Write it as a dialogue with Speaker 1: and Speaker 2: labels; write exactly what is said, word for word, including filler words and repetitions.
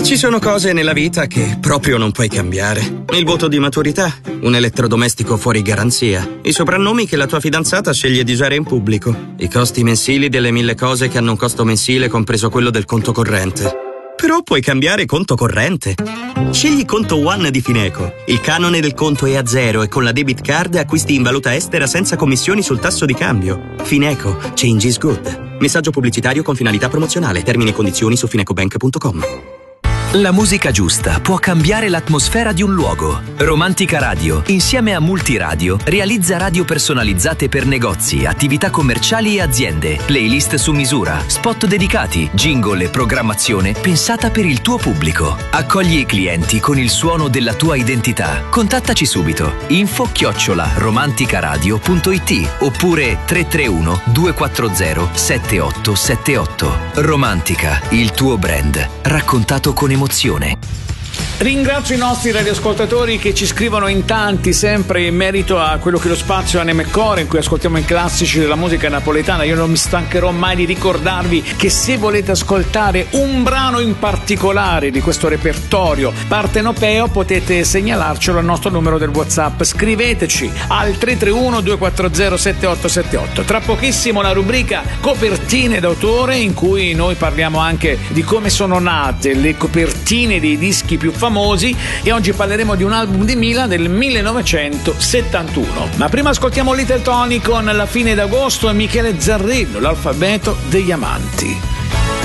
Speaker 1: Ci sono cose nella vita che proprio non puoi cambiare. Il voto di maturità, un elettrodomestico fuori garanzia, i soprannomi che la tua fidanzata sceglie di usare in pubblico, i costi mensili delle mille cose che hanno un costo mensile compreso quello del conto corrente. Però puoi cambiare conto corrente. Scegli Conto One di Fineco. Il canone del conto è a zero e con la debit card acquisti in valuta estera senza commissioni sul tasso di cambio. Fineco. Change is good. Messaggio pubblicitario con finalità promozionale. Termini e condizioni su finecobank punto com.
Speaker 2: La musica giusta può cambiare l'atmosfera di un luogo. Romantica Radio, insieme a Multiradio, realizza radio personalizzate per negozi, attività commerciali e aziende, playlist su misura, spot dedicati, jingle e programmazione pensata per il tuo pubblico. Accogli i clienti con il suono della tua identità. Contattaci subito. info chiocciola romanticaradio punto it oppure tre tre uno due quattro zero sette otto sette otto. Romantica, il tuo brand, raccontato con emozione.
Speaker 3: Ringrazio i nostri radioascoltatori che ci scrivono in tanti, sempre in merito a quello che è lo spazio Anemecore, in cui ascoltiamo i classici della musica napoletana. Io non mi stancherò mai di ricordarvi che se volete ascoltare un brano in particolare di questo repertorio partenopeo potete segnalarcelo al nostro numero del WhatsApp. Scriveteci al tre tre uno due quattro zero sette otto sette otto. Tra pochissimo la rubrica Copertine d'autore, in cui noi parliamo anche di come sono nate le copertine dei dischi più famosi, e oggi parleremo di un album di Milan del millenovecentosettantuno. Ma prima ascoltiamo Little Tony con La fine d'agosto e Michele Zarrillo, L'alfabeto degli amanti.